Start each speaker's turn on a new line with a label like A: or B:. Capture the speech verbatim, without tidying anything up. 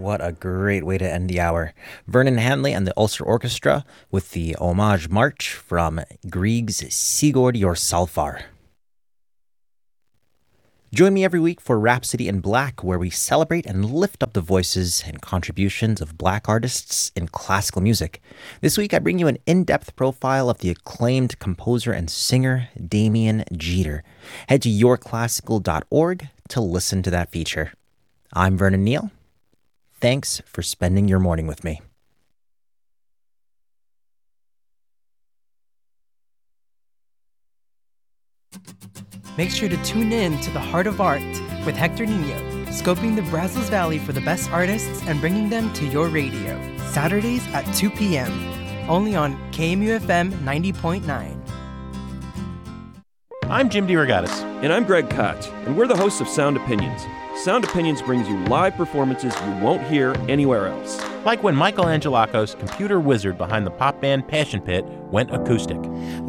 A: what a great way to end the hour. Vernon Hanley and the Ulster Orchestra with the Homage March from Grieg's Sigurd Jorsalfar. Join me every week for Rhapsody in Black, where we celebrate and lift up the voices and contributions of Black artists in classical music. This week, I bring you an in-depth profile of the acclaimed composer and singer Damien Jeter. Head to your classical dot org to listen to that feature. I'm Vernon Neal. Thanks for spending your morning with me.
B: Make sure to tune in to The Heart of Art with Hector Nino, scoping the Brazos Valley for the best artists and bringing them to your radio. Saturdays at two p.m. Only on K M U F M ninety point nine.
C: I'm Jim DeRogatis.
D: And I'm Greg Kot, and we're the hosts of Sound Opinions. Sound Opinions brings you live performances you won't hear anywhere else.
C: Like when Michael Angelakos, computer wizard behind the pop band Passion Pit, went acoustic.